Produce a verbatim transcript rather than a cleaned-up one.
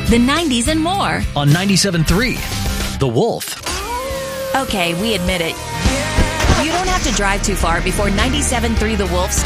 the nineties, and more. On ninety-seven point three, The Wolf. Okay, we admit it. You don't have to drive too far before ninety-seven point three The Wolf